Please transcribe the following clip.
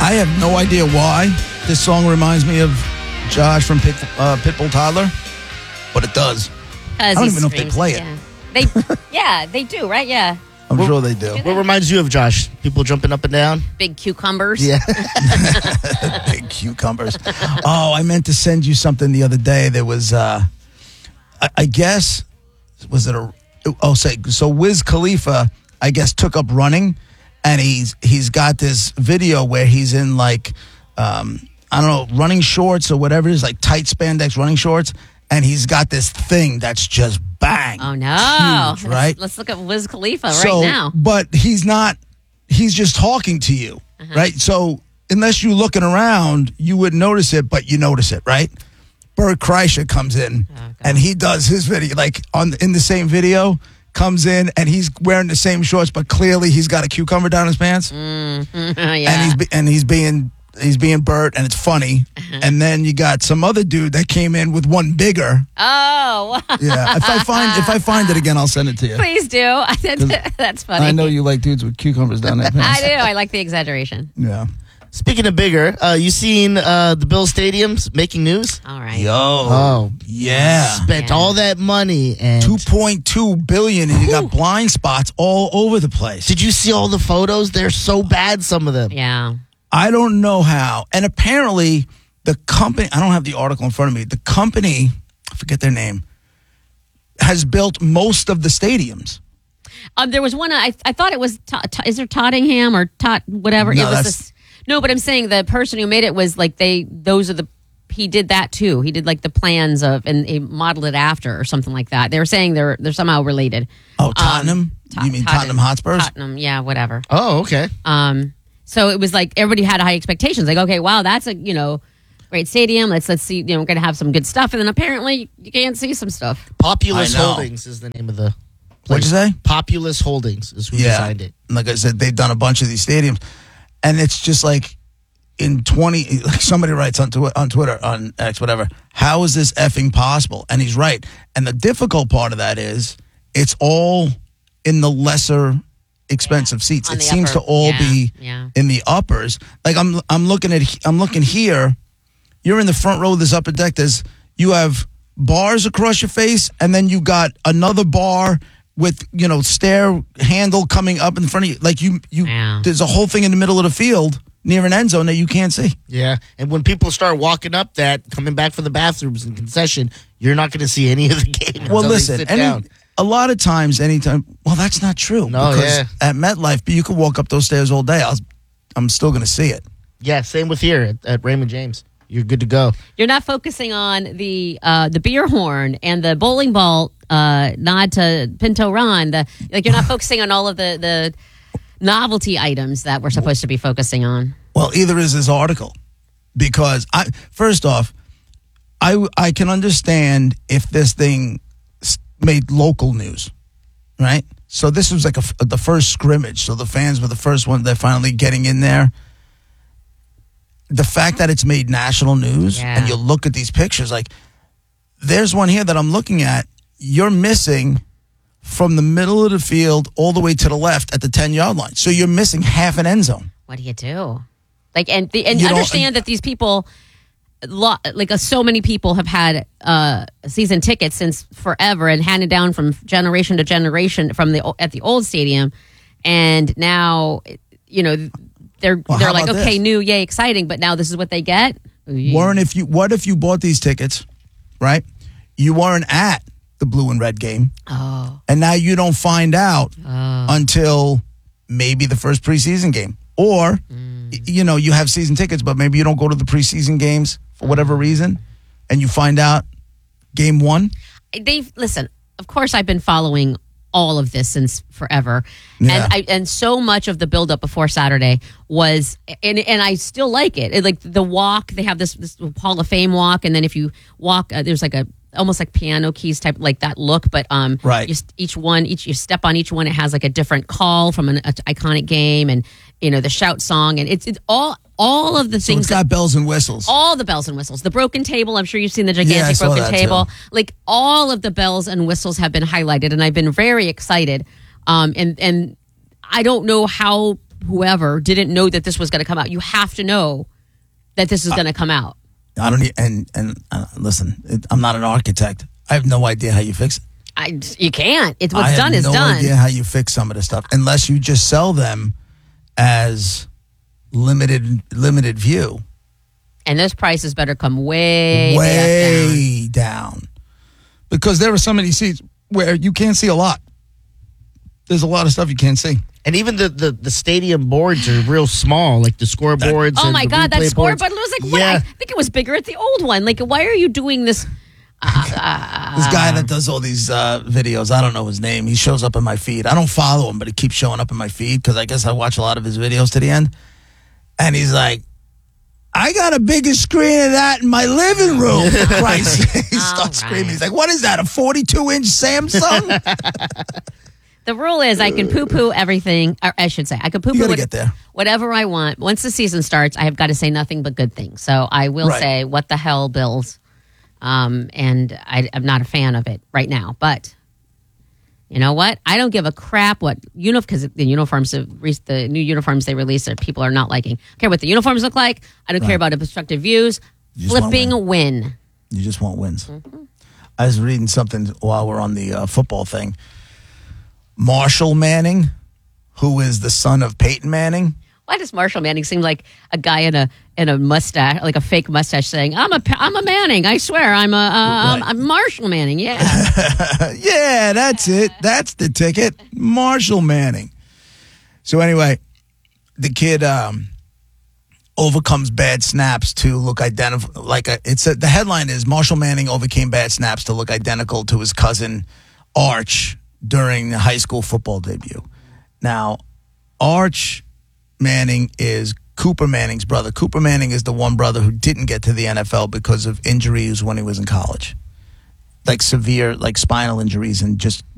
I have no idea why this song reminds me of Josh from Pitbull Toddler, but it does. I don't even know if they play it. They do, right? Yeah. I'm sure they do. What reminds you of Josh? People jumping up and down? Big cucumbers. Yeah. Big cucumbers. Oh, I meant to send you something the other day. There was, I guess, was it so Wiz Khalifa, I guess, took up running, and he's got this video where he's in like, I don't know, running shorts or whatever it is, like tight spandex running shorts, and he's got this thing that's just bang. Oh, no. Huge, right? Let's look at Wiz Khalifa right now. But he's just talking to you, right? So unless you're looking around, you wouldn't notice it, but you notice it, right? Bert Kreischer comes in, and he does his video, like in the same video, comes in, and he's wearing the same shorts, but clearly he's got a cucumber down his pants. Yeah. And he's being Bert, and it's funny. And then you got some other dude that came in with one bigger. Oh. Yeah. If I find it again, I'll send it to you. Please do. That's funny. I know you like dudes with cucumbers down their pants. I do. I like the exaggeration. Yeah. Speaking of bigger, you seen the Bill stadiums making news? All right. Yo. Yeah. Spent all that money and $2.2 billion, and you got blind spots all over the place. Did you see all the photos? They're so bad, some of them. Yeah. I don't know how. And apparently, the company, I don't have the article in front of me, the company, I forget their name, has built most of the stadiums. There was one, I thought it was, is there Tottenham or whatever? No, it was no, but I'm saying the person who made it was like he did that too. He did like the plans and he modeled it after or something like that. They were saying they're somehow related. Oh, Tottenham? You mean Tottenham Hotspurs? Tottenham, yeah, whatever. Oh, okay. So it was like everybody had high expectations. Like, okay, wow, that's a great stadium. Let's see. We're going to have some good stuff. And then apparently you can't see some stuff. Populous Holdings is the name of the place. What'd you say? Populous Holdings is who designed it. Like I said, they've done a bunch of these stadiums, and it's just like like somebody writes on Twitter, on X, whatever. How is this effing possible? And he's right. And the difficult part of that is it's all in the lesser expensive seats. It seems to all be in the uppers. Like I'm looking here. You're in the front row of this upper deck. You have bars across your face, and then you got another bar with stair handle coming up in front of you. Like there's a whole thing in the middle of the field near an end zone that you can't see. Yeah, and when people start walking up that, coming back from the bathrooms and concession, you're not going to see any of the game. Well, listen, a lot of times, anytime. Well, that's not true. No, because at MetLife, you could walk up those stairs all day. I'm still going to see it. Yeah, same with here at Raymond James. You're good to go. You're not focusing on the beer horn and the bowling ball nod to Pinto Ron. You're not focusing on all of the novelty items that we're supposed to be focusing on. Well, either is this article, because first off, I can understand if this thing made local news, right? So this was like the first scrimmage. So the fans were the first one. They're finally getting in there. The fact that it's made national news, and you look at these pictures, like there's one here that I'm looking at. You're missing from the middle of the field all the way to the left at the 10-yard line. So you're missing half an end zone. What do you do? Like, and understand that these people, so many people have had season tickets since forever and handed down from generation to generation at the old stadium, and now they're like, okay, new, yay, exciting, but now this is what they get. Warren, what if you bought these tickets, right? You weren't at the blue and red game. Oh. And now you don't find out until maybe the first preseason game. Or, you have season tickets, but maybe you don't go to the preseason games for whatever reason, and you find out game one. Listen, of course I've been following all of this since forever. Yeah. And so much of the buildup before Saturday was, and I still like it. Like the walk, they have this Hall of Fame walk, and then if you walk, there's like almost like piano keys type, like that look, but right. You step on each one, it has like a different call from an iconic game, and the shout song, and it's all of the things. So it's got bells and whistles. All the bells and whistles. The broken table, I'm sure you've seen the gigantic broken table. Too. Like all of the bells and whistles have been highlighted, and I've been very excited. And I don't know how whoever didn't know that this was going to come out. You have to know that this is going to come out. I don't listen, I'm not an architect. I have no idea how you fix it. You can't. It's what's done is done. I have no idea how you fix some of the stuff unless you just sell them as limited view. And those prices better come way down. Because there are some of these seats where you can't see a lot. There's a lot of stuff you can't see. And even the stadium boards are real small, like the scoreboards. Oh my God, that scoreboard boards. was like, what? I think it was bigger at the old one. Like, why are you doing this? This guy that does all these videos, I don't know his name. He shows up in my feed. I don't follow him, but he keeps showing up in my feed because I guess I watch a lot of his videos to the end. And he's like, I got a bigger screen of that in my living room. Christ. He starts screaming. He's like, what is that, a 42-inch Samsung? The rule is I can poo-poo everything. Or I should say, I can poo-poo whatever I want. Once the season starts, I have got to say nothing but good things. So I will say, what the hell, Bills? And I'm not a fan of it right now. But you know what? I don't give a crap what because the uniforms, the new uniforms they release, that people are not liking. I don't care what the uniforms look like. I don't care about obstructive views. Flipping a win. You just want wins. Mm-hmm. I was reading something while we're on the football thing. Marshall Manning, who is the son of Peyton Manning. Why does Marshall Manning seem like a guy in a mustache, like a fake mustache, saying, "I'm a Manning. I swear, I'm Marshall Manning." Yeah, yeah, that's it. That's the ticket, Marshall Manning. So anyway, the kid overcomes bad snaps to look identical. The headline is Marshall Manning overcame bad snaps to look identical to his cousin Arch during the high school football debut. Now, Arch Manning is Cooper Manning's brother. Cooper Manning is the one brother who didn't get to the NFL because of injuries when he was in college. Like severe, like spinal injuries and just